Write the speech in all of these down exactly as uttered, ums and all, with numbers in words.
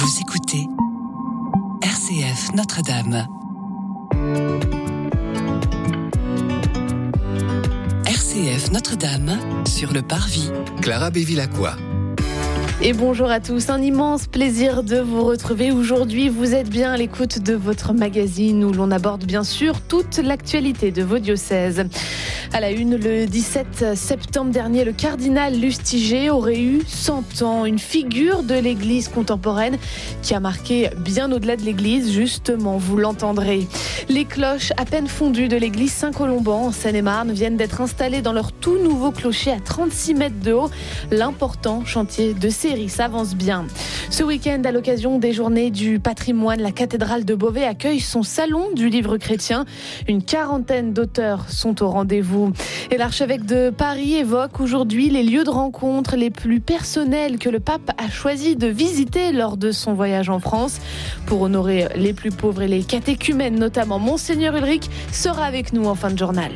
Vous écoutez R C F Notre-Dame. R C F Notre-Dame sur le Parvis. Clara Bévilacqua. Et bonjour à tous, un immense plaisir de vous retrouver aujourd'hui. Vous êtes bien à l'écoute de votre magazine où l'on aborde bien sûr toute l'actualité de vos diocèses. À la une, le dix-sept septembre dernier, le cardinal Lustiger aurait eu cent ans. Une figure de l'Église contemporaine qui a marqué bien au-delà de l'Église, justement, vous l'entendrez. Les cloches à peine fondues de l'église Saint-Colomban en Seine-et-Marne viennent d'être installées dans leur tout nouveau clocher à trente-six mètres de haut. L'important chantier de série s'avance bien. Ce week-end, à l'occasion des Journées du patrimoine, la cathédrale de Beauvais accueille son salon du livre chrétien. Une quarantaine d'auteurs sont au rendez-vous. Et l'archevêque de Paris évoque aujourd'hui les lieux de rencontre les plus personnels que le pape a choisi de visiter lors de son voyage en France. Pour honorer les plus pauvres et les catéchumènes notamment, Monseigneur Ulrich sera avec nous en fin de journal.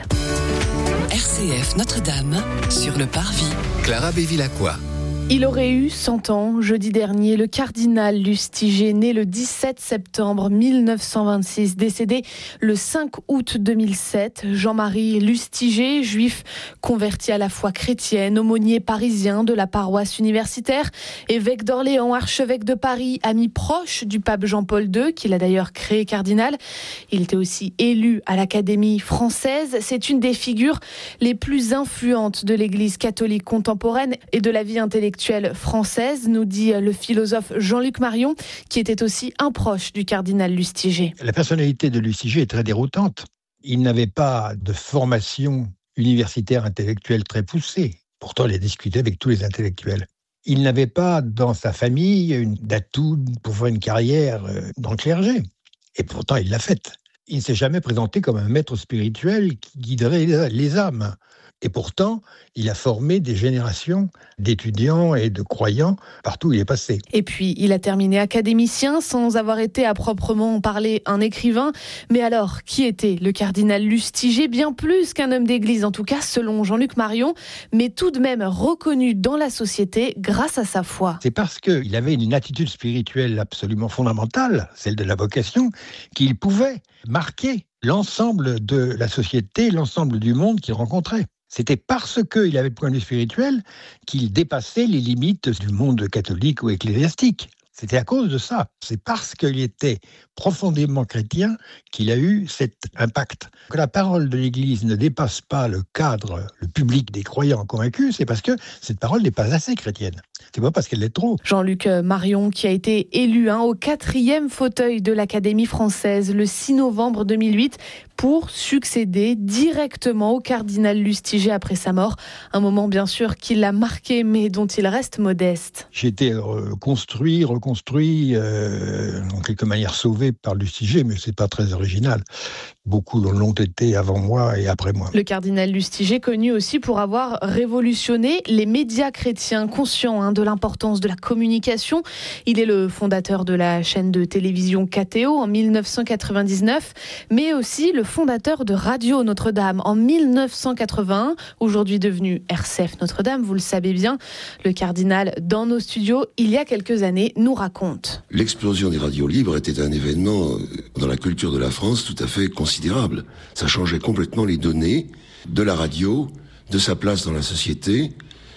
R C F Notre-Dame sur le Parvis. Clara Bévilacqua. Il aurait eu cent ans jeudi dernier. Le cardinal Lustiger, né le dix-sept septembre mille neuf cent vingt-six, décédé le cinq août deux mille sept. Jean-Marie Lustiger, juif converti à la foi chrétienne, aumônier parisien de la paroisse universitaire, évêque d'Orléans, archevêque de Paris, ami proche du pape Jean-Paul deux, qu'il a d'ailleurs créé cardinal. Il était aussi élu à l'Académie française. C'est une des figures les plus influentes de l'Église catholique contemporaine et de la vie intellectuelle française, nous dit le philosophe Jean-Luc Marion, qui était aussi un proche du cardinal Lustiger. La personnalité de Lustiger est très déroutante. Il n'avait pas de formation universitaire intellectuelle très poussée. Pourtant, il a discuté avec tous les intellectuels. Il n'avait pas dans sa famille d'atout pour faire une carrière dans le clergé. Et pourtant, il l'a faite. Il ne s'est jamais présenté comme un maître spirituel qui guiderait les âmes. Et pourtant, il a formé des générations d'étudiants et de croyants partout où il est passé. Et puis, il a terminé académicien sans avoir été à proprement parler un écrivain. Mais alors, qui était le cardinal Lustiger ? Bien plus qu'un homme d'église, en tout cas selon Jean-Luc Marion, mais tout de même reconnu dans la société grâce à sa foi. C'est parce qu'il avait une attitude spirituelle absolument fondamentale, celle de la vocation, qu'il pouvait marquer l'ensemble de la société, l'ensemble du monde qu'il rencontrait. C'était parce qu'il avait le point de vue spirituel qu'il dépassait les limites du monde catholique ou ecclésiastique. C'était à cause de ça. C'est parce qu'il était profondément chrétien qu'il a eu cet impact. Que la parole de l'Église ne dépasse pas le cadre, le public des croyants convaincus, c'est parce que cette parole n'est pas assez chrétienne. C'est pas parce qu'elle l'est trop. Jean-Luc Marion, qui a été élu hein, au quatrième fauteuil de l'Académie française le six novembre deux mille huit pour succéder directement au cardinal Lustiger après sa mort. Un moment bien sûr qui l'a marqué mais dont il reste modeste. J'ai été euh, construit, reconstruit, euh, en quelque manière sauvé par Lustiger, mais c'est pas très original. Beaucoup l'ont été avant moi et après moi. Le cardinal Lustiger, connu aussi pour avoir révolutionné les médias chrétiens, conscient hein, de l'importance de la communication. Il est le fondateur de la chaîne de télévision K T O en mille neuf cent quatre-vingt-dix-neuf, mais aussi le fondateur de Radio Notre-Dame en mille neuf cent quatre-vingt-un, aujourd'hui devenu R C F Notre-Dame, vous le savez bien. Le cardinal, dans nos studios, il y a quelques années, nous raconte. L'explosion des radios libres était un événement dans la culture de la France tout à fait considérable. Ça changeait complètement les données de la radio, de sa place dans la société.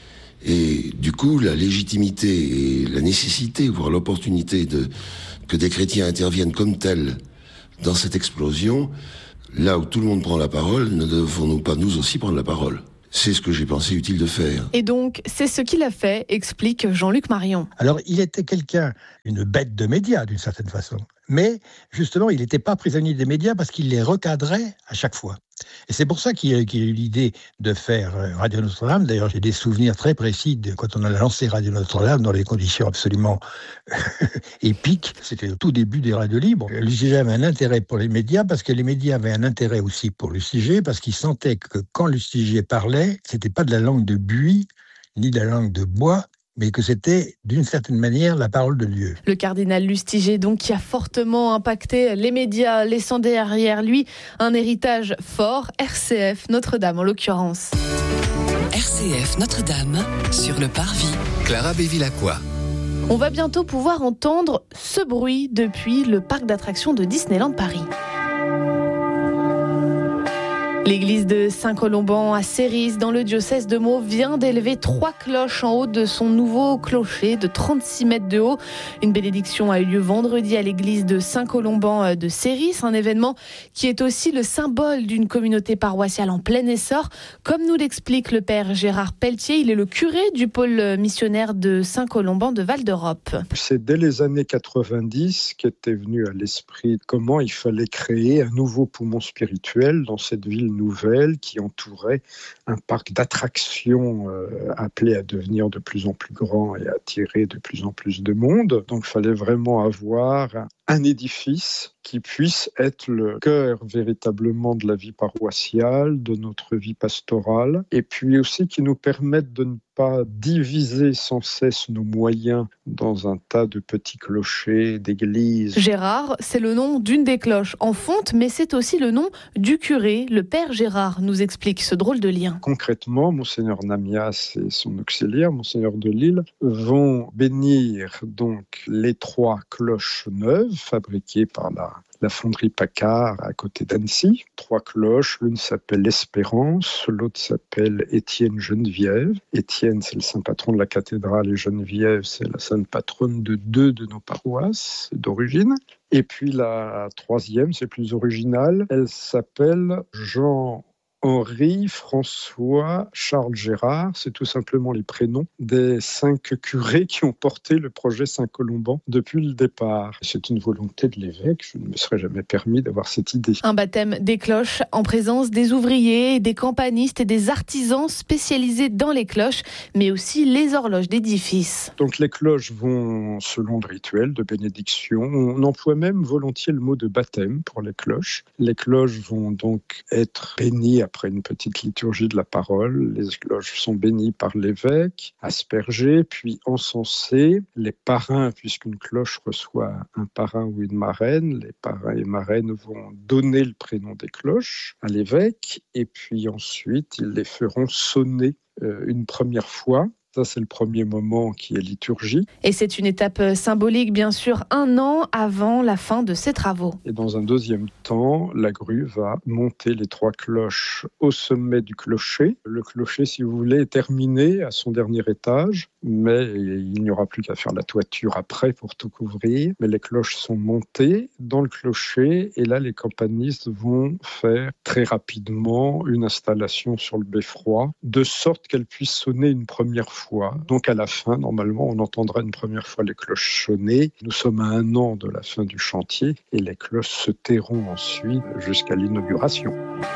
Et du coup, la légitimité et la nécessité, voire l'opportunité de, que des chrétiens interviennent comme tels dans cette explosion, là où tout le monde prend la parole, ne devons-nous pas nous aussi prendre la parole ? C'est ce que j'ai pensé utile de faire. Et donc, c'est ce qu'il a fait, explique Jean-Luc Marion. Alors, il était quelqu'un, une bête de médias d'une certaine façon. Mais justement, il n'était pas prisonnier des médias parce qu'il les recadrait à chaque fois. Et c'est pour ça qu'il a, qu'il a eu l'idée de faire Radio Notre-Dame. D'ailleurs, j'ai des souvenirs très précis de quand on a lancé Radio Notre-Dame dans des conditions absolument épiques. C'était au tout début des radios libres. Lustiger avait un intérêt pour les médias parce que les médias avaient un intérêt aussi pour Lustiger parce qu'ils sentaient que quand Lustiger parlait, c'était pas de la langue de buis ni de la langue de bois, mais que c'était, d'une certaine manière, la parole de Dieu. Le cardinal Lustiger, donc, qui a fortement impacté les médias, laissant derrière lui un héritage fort, R C F Notre-Dame en l'occurrence. R C F Notre-Dame sur le Parvis. Clara Bévilacqua. On va bientôt pouvoir entendre ce bruit depuis le parc d'attractions de Disneyland Paris. L'église de Saint-Colomban à Céris, dans le diocèse de Meaux, vient d'élever trois cloches en haut de son nouveau clocher de trente-six mètres de haut. Une bénédiction a eu lieu vendredi à l'église de Saint-Colomban de Céris, un événement qui est aussi le symbole d'une communauté paroissiale en plein essor. Comme nous l'explique le père Gérard Pelletier, il est le curé du pôle missionnaire de Saint-Colomban de Val d'Europe. C'est dès les années quatre-vingt-dix qu'était venu à l'esprit comment il fallait créer un nouveau poumon spirituel dans cette ville nouvelle qui entourait un parc d'attractions euh, appelé à devenir de plus en plus grand et à attirer de plus en plus de monde. Donc il fallait vraiment avoir un édifice qui puisse être le cœur véritablement de la vie paroissiale, de notre vie pastorale, et puis aussi qui nous permette de ne pas diviser sans cesse nos moyens dans un tas de petits clochers, d'églises. Gérard, c'est le nom d'une des cloches en fonte, mais c'est aussi le nom du curé. Le père Gérard nous explique ce drôle de lien. Concrètement, Monseigneur Namias et son auxiliaire, Monseigneur de Lille, vont bénir donc les trois cloches neuves fabriquées par la la fonderie Paccard à côté d'Annecy. Trois cloches, l'une s'appelle L'Espérance, l'autre s'appelle Étienne Geneviève. Étienne, c'est le saint patron de la cathédrale et Geneviève, c'est la sainte patronne de deux de nos paroisses d'origine. Et puis la troisième, c'est plus original, elle s'appelle Jean Henri, François, Charles Gérard, c'est tout simplement les prénoms des cinq curés qui ont porté le projet Saint-Colomban depuis le départ. C'est une volonté de l'évêque, je ne me serais jamais permis d'avoir cette idée. Un baptême des cloches en présence des ouvriers, des campanistes et des artisans spécialisés dans les cloches, mais aussi les horloges d'édifice. Donc les cloches vont selon le rituel de bénédiction. On emploie même volontiers le mot de baptême pour les cloches. Les cloches vont donc être bénies après une petite liturgie de la parole. Les cloches sont bénies par l'évêque, aspergées, puis encensées. Les parrains, puisqu'une cloche reçoit un parrain ou une marraine, les parrains et marraines vont donner le prénom des cloches à l'évêque, et puis ensuite, ils les feront sonner euh, une première fois. Ça, c'est le premier moment qui est liturgie. Et c'est une étape symbolique, bien sûr, un an avant la fin de ces travaux. Et dans un deuxième temps, la grue va monter les trois cloches au sommet du clocher. Le clocher, si vous voulez, est terminé à son dernier étage, mais il n'y aura plus qu'à faire la toiture après pour tout couvrir. Mais les cloches sont montées dans le clocher, et là, les campanistes vont faire très rapidement une installation sur le beffroi, de sorte qu'elle puisse sonner une première fois. Donc à la fin, normalement, on entendra une première fois les cloches sonner. Nous sommes à un an de la fin du chantier et les cloches se tairont ensuite jusqu'à l'inauguration.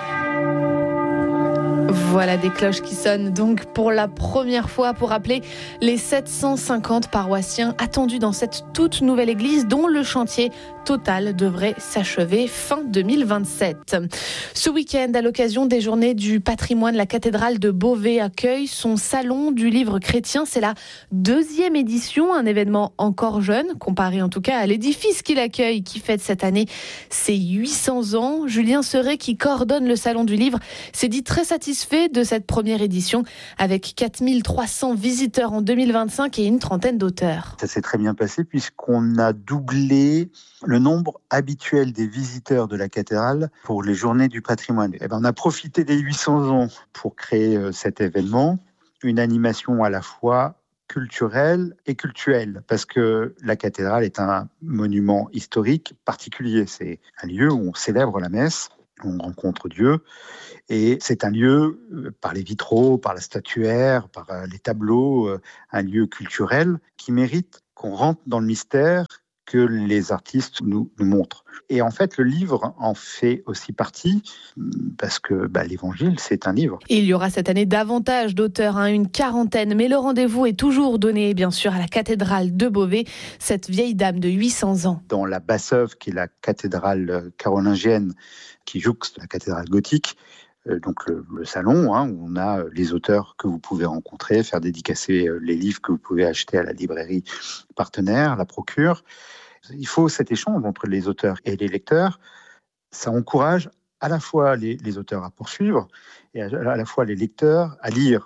Voilà des cloches qui sonnent donc pour la première fois pour rappeler les sept cent cinquante paroissiens attendus dans cette toute nouvelle église dont le chantier total devrait s'achever fin deux mille vingt-sept. Ce week-end, à l'occasion des Journées du patrimoine, la cathédrale de Beauvais accueille son salon du livre chrétien. C'est la deuxième édition, un événement encore jeune, comparé en tout cas à l'édifice qu'il accueille, qui fête cette année ses huit cents ans. Julien Serret, qui coordonne le salon du livre, s'est dit très satisfait de cette première édition, avec quatre mille trois cents visiteurs en deux mille vingt-cinq et une trentaine d'auteurs. Ça s'est très bien passé puisqu'on a doublé le nombre habituel des visiteurs de la cathédrale pour les Journées du patrimoine. Et ben, on a profité des huit cents ans pour créer euh, cet événement, une animation à la fois culturelle et cultuelle, parce que la cathédrale est un monument historique particulier. C'est un lieu où on célèbre la messe, on rencontre Dieu, et c'est un lieu, par les vitraux, par la statuaire, par les tableaux, un lieu culturel qui mérite qu'on rentre dans le mystère que les artistes nous, nous montrent. Et en fait, le livre en fait aussi partie, parce que bah, l'Évangile, c'est un livre. Et il y aura cette année davantage d'auteurs, hein, une quarantaine, mais le rendez-vous est toujours donné, bien sûr, à la cathédrale de Beauvais, cette vieille dame de huit cents ans. Dans la Basse-Œuvre, qui est la cathédrale carolingienne, qui jouxte la cathédrale gothique, donc le, le salon, hein, où on a les auteurs que vous pouvez rencontrer, faire dédicacer les livres que vous pouvez acheter à la librairie partenaire, la Procure. Il faut cet échange entre les auteurs et les lecteurs. Ça encourage à la fois les, les auteurs à poursuivre et à, à la fois les lecteurs à lire.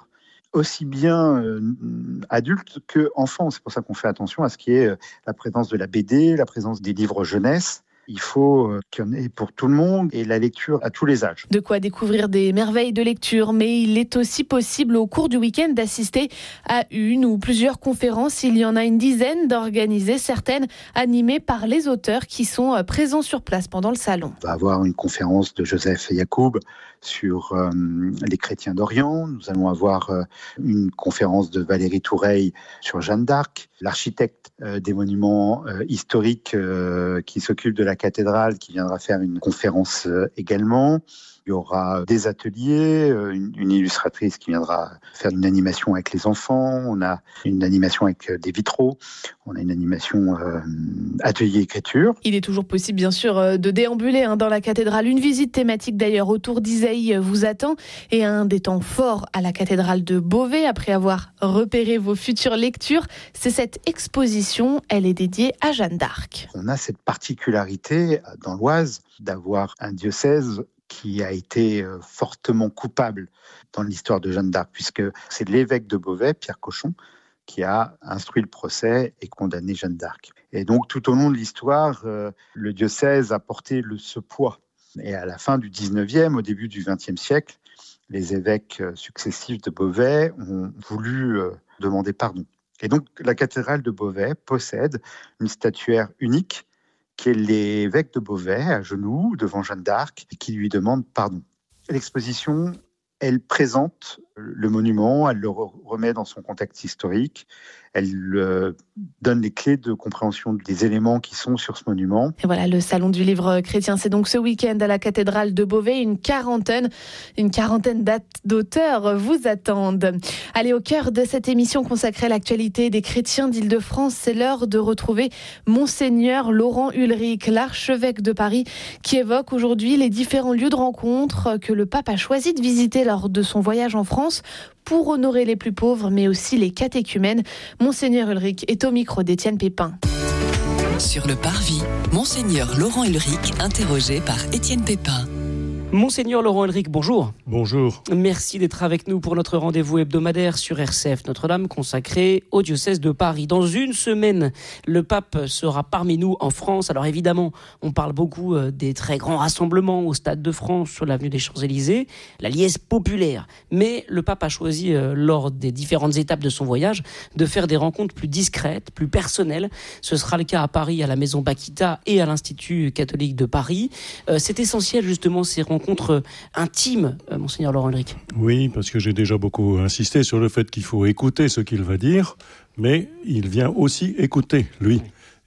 aussi bien euh, adultes qu'enfants. C'est pour ça qu'on fait attention à ce qui est euh, la présence de la B D, la présence des livres jeunesse. Il faut qu'il y en ait pour tout le monde et la lecture à tous les âges. De quoi découvrir des merveilles de lecture, mais il est aussi possible au cours du week-end d'assister à une ou plusieurs conférences. Il y en a une dizaine d'organisées, certaines animées par les auteurs qui sont présents sur place pendant le salon. On va avoir une conférence de Joseph Yacoub sur euh, les chrétiens d'Orient. Nous allons avoir euh, une conférence de Valérie Toureille sur Jeanne d'Arc, l'architecte euh, des monuments euh, historiques euh, qui s'occupe de la cathédrale, qui viendra faire une conférence euh, également. Il y aura des ateliers, une, une illustratrice qui viendra faire une animation avec les enfants, on a une animation avec des vitraux, on a une animation euh, atelier écriture. Il est toujours possible bien sûr de déambuler hein, dans la cathédrale. Une visite thématique d'ailleurs autour d'Isaïe vous attend et un des temps forts à la cathédrale de Beauvais après avoir repéré vos futures lectures. C'est cette exposition, elle est dédiée à Jeanne d'Arc. On a cette particularité dans l'Oise d'avoir un diocèse qui a été fortement coupable dans l'histoire de Jeanne d'Arc, puisque c'est l'évêque de Beauvais, Pierre Cochon, qui a instruit le procès et condamné Jeanne d'Arc. Et donc, tout au long de l'histoire, euh, le diocèse a porté le, ce poids. Et à la fin du dix-neuvième, au début du vingtième siècle, les évêques successifs de Beauvais ont voulu euh, demander pardon. Et donc, la cathédrale de Beauvais possède une statuaire unique qui est l'évêque de Beauvais, à genoux, devant Jeanne d'Arc, et qui lui demande pardon. L'exposition, elle présente le monument, elle le remet dans son contexte historique, elle euh, donne les clés de compréhension des éléments qui sont sur ce monument. Et voilà, le salon du livre chrétien, c'est donc ce week-end à la cathédrale de Beauvais. Une quarantaine, une quarantaine d'auteurs vous attendent. Allez, au cœur de cette émission consacrée à l'actualité des chrétiens d'Île-de-France, c'est l'heure de retrouver Monseigneur Laurent Ulrich, l'archevêque de Paris, qui évoque aujourd'hui les différents lieux de rencontre que le pape a choisi de visiter lors de son voyage en France pour honorer les plus pauvres, mais aussi les catéchumènes. Monseigneur Ulrich est au micro d'Étienne Pépin. Sur le parvis, Monseigneur Laurent Ulrich, interrogé par Étienne Pépin. Monseigneur Laurent Ulrich, bonjour. Bonjour. Merci d'être avec nous pour notre rendez-vous hebdomadaire sur R C F Notre-Dame consacré au diocèse de Paris. Dans une semaine, le pape sera parmi nous en France. Alors évidemment, on parle beaucoup des très grands rassemblements au Stade de France, sur l'avenue des Champs-Élysées, la liesse populaire. Mais le pape a choisi, euh, lors des différentes étapes de son voyage, de faire des rencontres plus discrètes, plus personnelles. Ce sera le cas à Paris, à la Maison Bakita et à l'Institut catholique de Paris. Euh, c'est essentiel justement ces rencontres rencontre intime, euh, Monseigneur Laurent Ulrich. Oui, parce que j'ai déjà beaucoup insisté sur le fait qu'il faut écouter ce qu'il va dire, mais il vient aussi écouter, lui,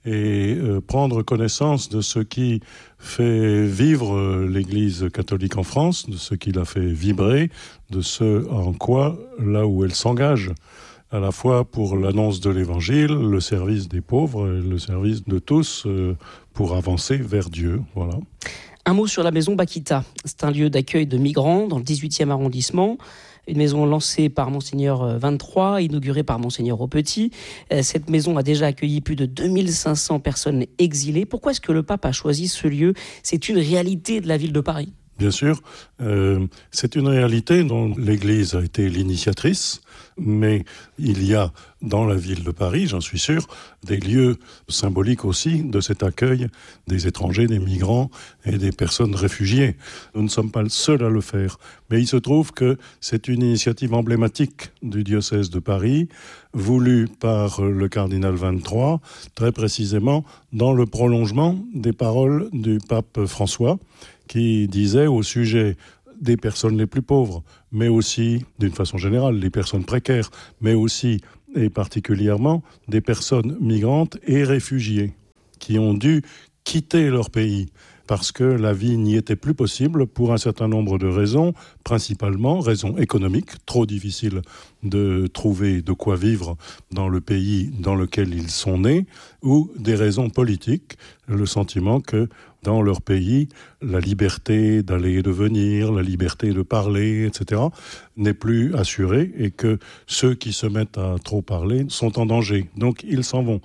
et euh, prendre connaissance de ce qui fait vivre euh, l'Église catholique en France, de ce qui la fait vibrer, de ce en quoi, là où elle s'engage, à la fois pour l'annonce de l'Évangile, le service des pauvres, et le service de tous, euh, pour avancer vers Dieu, voilà. Un mot sur la maison Bakita. C'est un lieu d'accueil de migrants dans le dix-huitième arrondissement. Une maison lancée par Monseigneur vingt-trois, inaugurée par Monseigneur Aupetit. Cette maison a déjà accueilli plus de deux mille cinq cents personnes exilées. Pourquoi est-ce que le pape a choisi ce lieu ? C'est une réalité de la ville de Paris. Bien sûr, euh, c'est une réalité dont l'Église a été l'initiatrice, mais il y a dans la ville de Paris, j'en suis sûr, des lieux symboliques aussi de cet accueil des étrangers, des migrants et des personnes réfugiées. Nous ne sommes pas le seuls à le faire, mais il se trouve que c'est une initiative emblématique du diocèse de Paris, voulue par le cardinal vingt-trois, très précisément dans le prolongement des paroles du pape François, qui disait au sujet des personnes les plus pauvres, mais aussi, d'une façon générale, les personnes précaires, mais aussi et particulièrement des personnes migrantes et réfugiées, qui ont dû quitter leur pays parce que la vie n'y était plus possible pour un certain nombre de raisons, principalement raisons économiques, trop difficile de trouver de quoi vivre dans le pays dans lequel ils sont nés, ou des raisons politiques, le sentiment que dans leur pays, la liberté d'aller et de venir, la liberté de parler, et cetera, n'est plus assurée et que ceux qui se mettent à trop parler sont en danger. Donc ils s'en vont.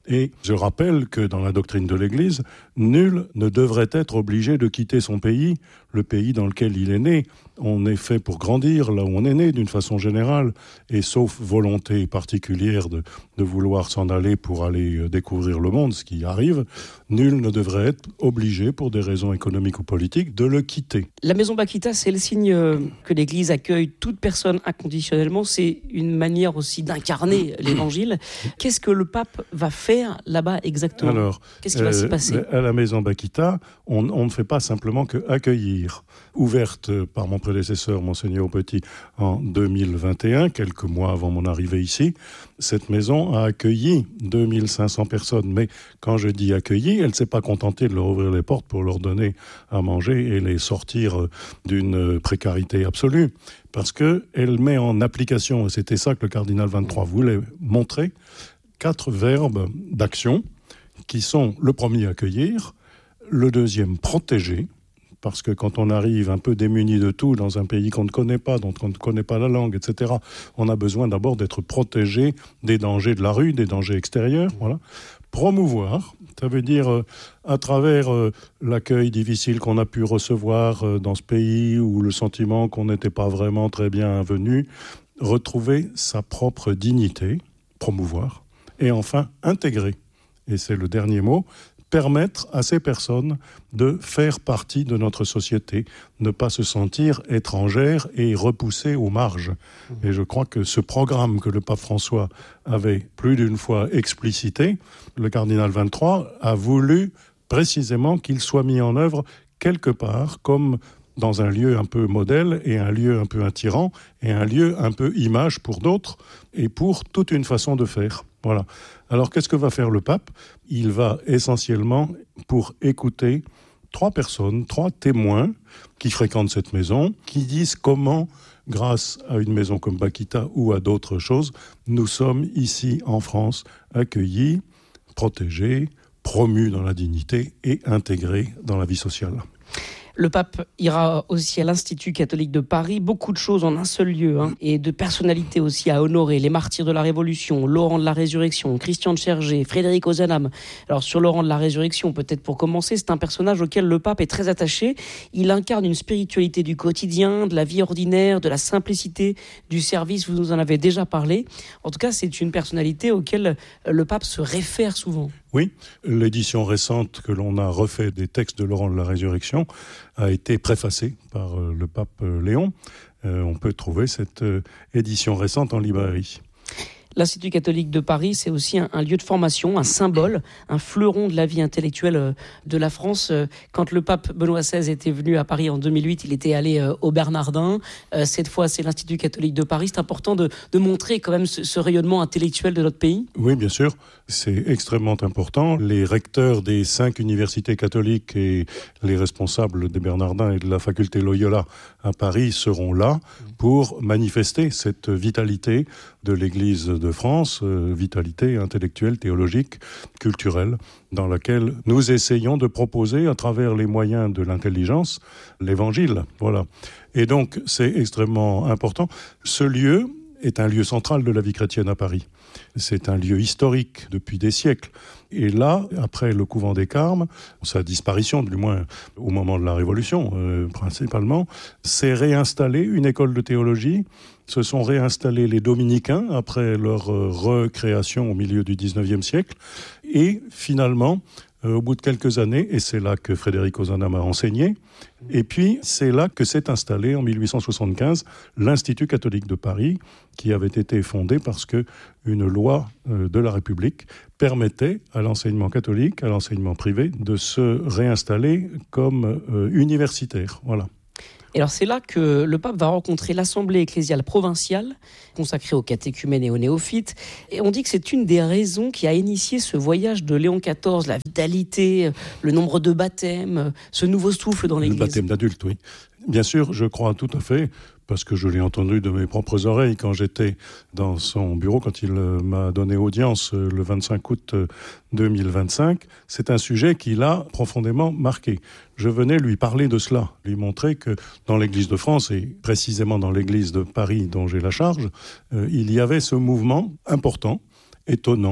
Et je rappelle que dans la doctrine de l'Église, nul ne devrait être obligé de quitter son pays, le pays dans lequel il est né. On est fait pour grandir là où on est né d'une façon générale, et sauf volonté particulière de, de vouloir s'en aller pour aller découvrir le monde, ce qui arrive, nul ne devrait être obligé, pour des raisons économiques ou politiques, de le quitter. La Maison Bakita, c'est le signe que l'Église accueille toute personne inconditionnellement. C'est une manière aussi d'incarner l'Évangile. Qu'est-ce que le pape va faire là-bas exactement ? Alors, qu'est-ce qui va euh, s'y passer ? À la Maison Bakita, on, on ne fait pas simplement que accueillir. Ouverte par mon prédécesseur, Monseigneur Petit, en deux mille vingt et un, quelques mois avant mon arrivée ici, cette maison a accueilli deux mille cinq cents personnes. Mais quand je dis accueilli, elle ne s'est pas contentée de leur ouvrir les portes pour leur donner à manger et les sortir d'une précarité absolue. Parce qu'elle met en application, et c'était ça que le cardinal vingt-trois voulait montrer, quatre verbes d'action qui sont le premier, accueillir, le deuxième, protéger, parce que quand on arrive un peu démuni de tout dans un pays qu'on ne connaît pas, dont on ne connaît pas la langue, et cetera, on a besoin d'abord d'être protégé des dangers de la rue, des dangers extérieurs. Voilà. Promouvoir, ça veut dire euh, à travers euh, l'accueil difficile qu'on a pu recevoir euh, dans ce pays, ou le sentiment qu'on n'était pas vraiment très bien venu, retrouver sa propre dignité, promouvoir, et enfin intégrer. Et c'est le dernier mot, permettre à ces personnes de faire partie de notre société, ne pas se sentir étrangères et repoussées aux marges. Et je crois que ce programme que le pape François avait plus d'une fois explicité, le cardinal vingt-trois a voulu précisément qu'il soit mis en œuvre quelque part comme dans un lieu un peu modèle et un lieu un peu attirant et un lieu un peu image pour d'autres et pour toute une façon de faire. Voilà. Alors, qu'est-ce que va faire le pape ? Il va essentiellement, pour écouter trois personnes, trois témoins qui fréquentent cette maison, qui disent comment, grâce à une maison comme Bakita ou à d'autres choses, nous sommes ici en France accueillis, protégés, promus dans la dignité et intégrés dans la vie sociale. Le pape ira aussi à l'Institut catholique de Paris, beaucoup de choses en un seul lieu, hein, et de personnalités aussi à honorer, les martyrs de la Révolution, Laurent de la Résurrection, Christian de Chergé, Frédéric Ozanam. Alors sur Laurent de la Résurrection, peut-être pour commencer, c'est un personnage auquel le pape est très attaché. Il incarne une spiritualité du quotidien, de la vie ordinaire, de la simplicité, du service, vous nous en avez déjà parlé. En tout cas, c'est une personnalité auquel le pape se réfère souvent. Oui, l'édition récente que l'on a refait des textes de Laurent de la Résurrection a été préfacée par euh, le pape euh, Léon. Euh, on peut trouver cette euh, édition récente en librairie. L'Institut catholique de Paris, c'est aussi un, un lieu de formation, un symbole, un fleuron de la vie intellectuelle de la France. Quand le pape Benoît seize était venu à Paris en deux mille huit, il était allé au Bernardin. Cette fois, c'est l'Institut catholique de Paris. C'est important de, de montrer quand même ce, ce rayonnement intellectuel de notre pays. Oui, bien sûr. C'est extrêmement important. Les recteurs des cinq universités catholiques et les responsables des Bernardins et de la faculté Loyola à Paris seront là pour manifester cette vitalité de l'Église de France, euh, vitalité intellectuelle, théologique, culturelle, dans laquelle nous essayons de proposer, à travers les moyens de l'intelligence, l'Évangile. Voilà. Et donc, c'est extrêmement important. Ce lieu est un lieu central de la vie chrétienne à Paris. C'est un lieu historique depuis des siècles. Et là, après le couvent des Carmes, sa disparition, du moins au moment de la Révolution euh, principalement, s'est réinstallée une école de théologie. Se sont réinstallés les dominicains après leur euh, recréation au milieu du dix-neuvième siècle. Et finalement, euh, au bout de quelques années, et c'est là que Frédéric Ozanam a enseigné, et puis c'est là que s'est installé en mille huit cent soixante-quinze l'Institut catholique de Paris, qui avait été fondé parce que une loi euh, de la République permettait à l'enseignement catholique, à l'enseignement privé, de se réinstaller comme euh, universitaire. Voilà. Et alors c'est là que le pape va rencontrer l'Assemblée ecclésiale provinciale, consacrée aux catéchumènes et aux néophytes. Et on dit que c'est une des raisons qui a initié ce voyage de Léon quatorze, la vitalité, le nombre de baptêmes, ce nouveau souffle dans l'Église. Le baptême d'adulte, oui. Bien sûr, je crois tout à fait, parce que je l'ai entendu de mes propres oreilles quand j'étais dans son bureau, quand il m'a donné audience le vingt-cinq août deux mille vingt-cinq. C'est un sujet qui l'a profondément marqué. Je venais lui parler de cela, lui montrer que dans l'Église de France, et précisément dans l'Église de Paris dont j'ai la charge, euh, il y avait ce mouvement important, étonnant,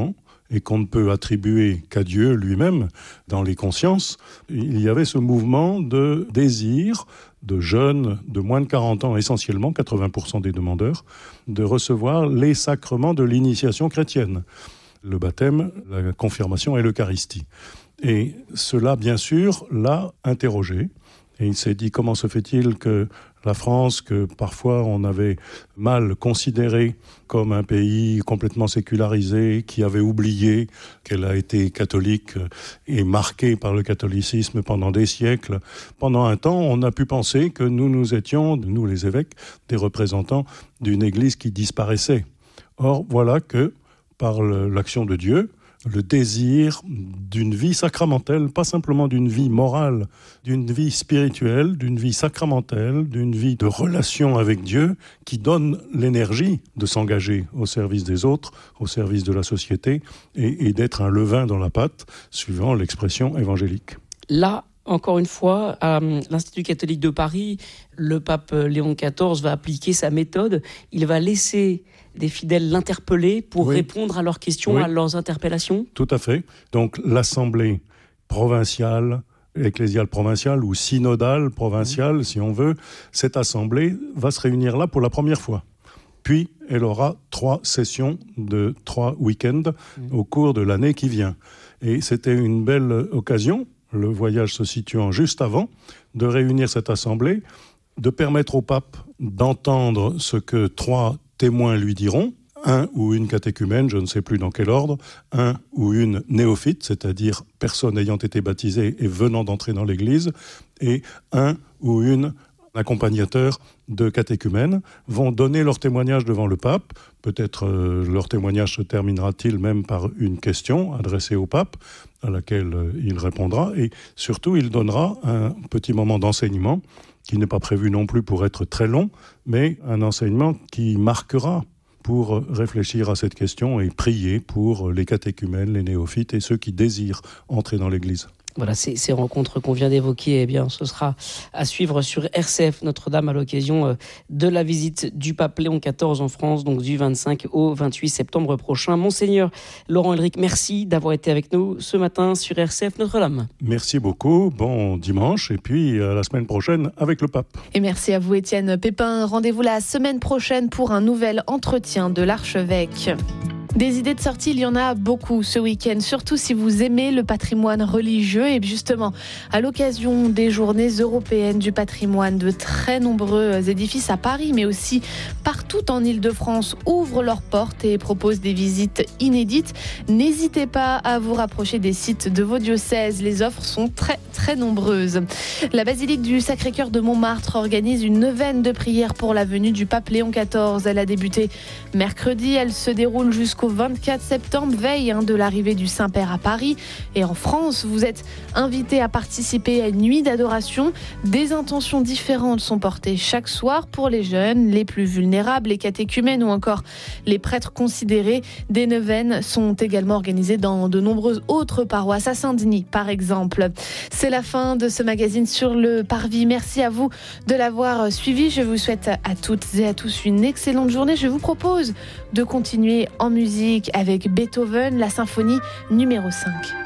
et qu'on ne peut attribuer qu'à Dieu lui-même dans les consciences, il y avait ce mouvement de désir de jeunes de moins de quarante ans, essentiellement quatre-vingts pour cent des demandeurs, de recevoir les sacrements de l'initiation chrétienne, le baptême, la confirmation et l'Eucharistie. Et cela, bien sûr, l'a interrogé. Et il s'est dit, comment se fait-il que la France, que parfois on avait mal considéré comme un pays complètement sécularisé, qui avait oublié qu'elle a été catholique et marquée par le catholicisme pendant des siècles. Pendant un temps, on a pu penser que nous, nous étions, nous les évêques, des représentants d'une Église qui disparaissait. Or, voilà que, par l'action de Dieu, le désir d'une vie sacramentelle, pas simplement d'une vie morale, d'une vie spirituelle, d'une vie sacramentelle, d'une vie de relation avec Dieu, qui donne l'énergie de s'engager au service des autres, au service de la société, et, et d'être un levain dans la pâte, suivant l'expression évangélique. Là, encore une fois, à l'Institut catholique de Paris, le pape Léon quatorze va appliquer sa méthode. Il va laisser des fidèles l'interpeller pour oui. répondre à leurs questions, oui. à leurs interpellations. Tout à fait. Donc l'Assemblée provinciale, ecclésiale provinciale ou synodale provinciale, mmh. si on veut, cette Assemblée va se réunir là pour la première fois. Puis, elle aura trois sessions de trois week-ends mmh. au cours de l'année qui vient. Et c'était une belle occasion, le voyage se situant juste avant, de réunir cette Assemblée, de permettre au pape d'entendre ce que trois témoins lui diront, un ou une catéchumène, je ne sais plus dans quel ordre, un ou une néophyte, c'est-à-dire personne ayant été baptisée et venant d'entrer dans l'Église, et un ou une accompagnateur de catéchumènes vont donner leur témoignage devant le pape. Peut-être euh, leur témoignage se terminera-t-il même par une question adressée au pape, à laquelle euh, il répondra, et surtout il donnera un petit moment d'enseignement qui n'est pas prévu non plus pour être très long, mais un enseignement qui marquera pour réfléchir à cette question et prier pour les catéchumènes, les néophytes et ceux qui désirent entrer dans l'Église. Voilà, ces, ces rencontres qu'on vient d'évoquer, eh bien, ce sera à suivre sur R C F Notre-Dame à l'occasion de la visite du pape Léon quatorze en France, donc du vingt-cinq au vingt-huit septembre prochain. Monseigneur Laurent Ulrich, merci d'avoir été avec nous ce matin sur R C F Notre-Dame. Merci beaucoup, bon dimanche et puis à la semaine prochaine avec le pape. Et merci à vous Étienne Pépin. Rendez-vous la semaine prochaine pour un nouvel entretien de l'archevêque. Des idées de sortie, il y en a beaucoup ce week-end, surtout si vous aimez le patrimoine religieux. Et justement, à l'occasion des journées européennes du patrimoine, de très nombreux édifices à Paris, mais aussi partout en Île-de-France, ouvrent leurs portes et proposent des visites inédites. N'hésitez pas à vous rapprocher des sites de vos diocèses, les offres sont très très nombreuses. La basilique du Sacré-Cœur de Montmartre organise une neuvaine de prières pour la venue du pape Léon quatorze. Elle a débuté mercredi, elle se déroule jusqu'au vingt-quatre septembre, veille hein, de l'arrivée du Saint-Père à Paris. Et en France, vous êtes invité à participer à une nuit d'adoration. Des intentions différentes sont portées chaque soir pour les jeunes, les plus vulnérables, les catéchumènes ou encore les prêtres considérés. Des neuvaines sont également organisées dans de nombreuses autres paroisses, à Saint-Denis par exemple. C'est la fin de ce magazine sur le Parvis. Merci à vous de l'avoir suivi. Je vous souhaite à toutes et à tous une excellente journée. Je vous propose de continuer en musique avec Beethoven, la symphonie numéro cinq.